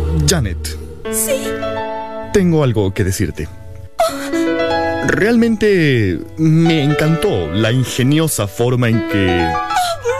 Janet, Sí. tengo algo que decirte. Realmente me encantó la ingeniosa forma en que...